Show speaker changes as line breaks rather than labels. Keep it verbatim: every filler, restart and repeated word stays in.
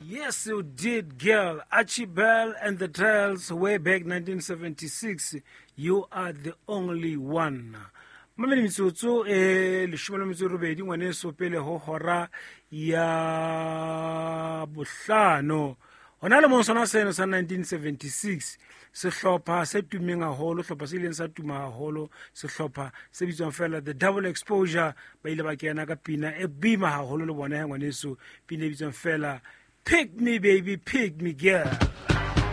Yes, you did, girl. Archie Bell and the Trails, way back nineteen seventy-six. You are the only one. Mameli mitsotso e leshome le metso e robedi ngwaneso pele ho hora ya bohlano. Hona le monsona seno sa nineteen seventy-six. Sehlopha se tumeng haholo, hlopha se ileng sa tuma haholo, sehlopha se bitswang fela The Double Exposure ba ile ba kena ka pina e bima haholo le bona ngwaneso, pina e bitswang fela Pick Me Baby, Pick Me Girl.